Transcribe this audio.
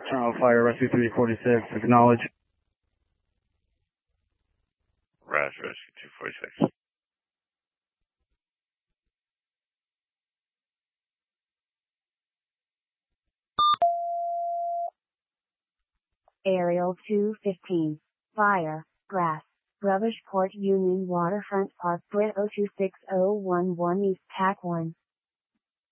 Fire Rescue 346, acknowledge. Rescue 246. Aerial 215. Fire, grass, Rubbish Port Union Waterfront Park, Brit 026011 East, TAC 1.